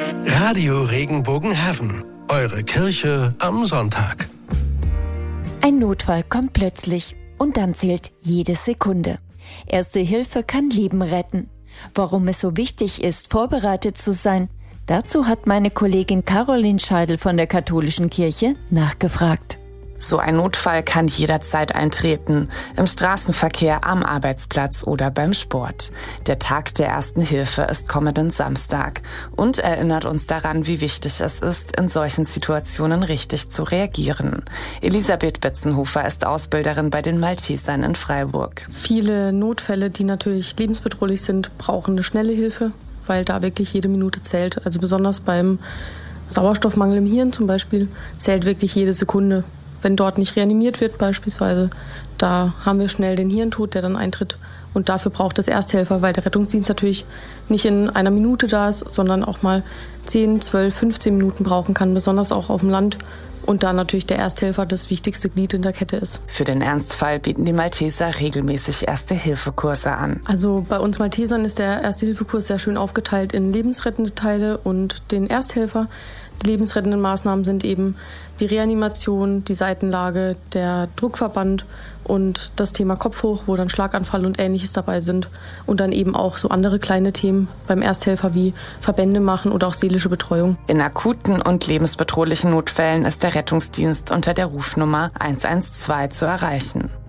Radio Regenbogen Heaven. Eure Kirche am Sonntag. Ein Notfall kommt plötzlich und dann zählt jede Sekunde. Erste Hilfe kann Leben retten. Warum es so wichtig ist, vorbereitet zu sein, dazu hat meine Kollegin Caroline Scheidel von der Katholischen Kirche nachgefragt. So ein Notfall kann jederzeit eintreten, im Straßenverkehr, am Arbeitsplatz oder beim Sport. Der Tag der Ersten Hilfe ist kommenden Samstag und erinnert uns daran, wie wichtig es ist, in solchen Situationen richtig zu reagieren. Elisabeth Betzenhofer ist Ausbilderin bei den Maltesern in Freiburg. Viele Notfälle, die natürlich lebensbedrohlich sind, brauchen eine schnelle Hilfe, weil da wirklich jede Minute zählt. Also besonders beim Sauerstoffmangel im Hirn zum Beispiel zählt wirklich jede Sekunde. Wenn dort nicht reanimiert wird beispielsweise, da haben wir schnell den Hirntod, der dann eintritt. Und dafür braucht es Ersthelfer, weil der Rettungsdienst natürlich nicht in einer Minute da ist, sondern auch mal 10, 12, 15 Minuten brauchen kann, besonders auch auf dem Land. Und da natürlich der Ersthelfer das wichtigste Glied in der Kette ist. Für den Ernstfall bieten die Malteser regelmäßig Erste-Hilfe-Kurse an. Also bei uns Maltesern ist der Erste-Hilfe-Kurs sehr schön aufgeteilt in lebensrettende Teile und den Ersthelfer. Die lebensrettenden Maßnahmen sind eben die Reanimation, die Seitenlage, der Druckverband und das Thema Kopf hoch, wo dann Schlaganfall und Ähnliches dabei sind. Und dann eben auch so andere kleine Themen beim Ersthelfer wie Verbände machen oder auch seelische Betreuung. In akuten und lebensbedrohlichen Notfällen ist der Rettungsdienst unter der Rufnummer 112 zu erreichen.